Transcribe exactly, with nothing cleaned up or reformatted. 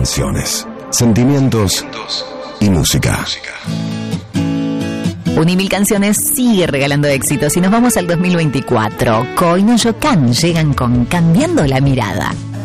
canciones, sentimientos y música. Unimil Canciones sigue regalando éxitos y nos vamos al dos mil veinticuatro. Coin y Yocan llegan con Cambiando la Mirada.